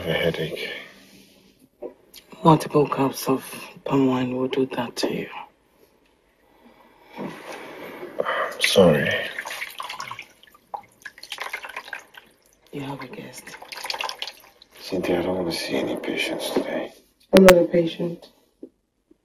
a headache. Multiple cups of palm wine will do that to you. I'm sorry. You have a guest. Cynthia, I don't want to see any patients today. I'm not a patient.